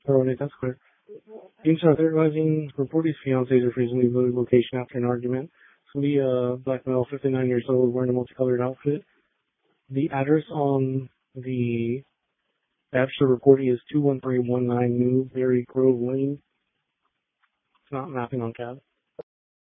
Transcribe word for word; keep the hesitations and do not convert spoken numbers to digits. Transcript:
Oh, Nick, that's clear. Jameson terrorizing reported fiance's recently voted location after an argument. Somebody, uh, black male, fifty-nine years old, wearing a multicolored outfit. The address on the Abster reporting is two one three one nine Newberry Grove Lane. It's not mapping on C A D.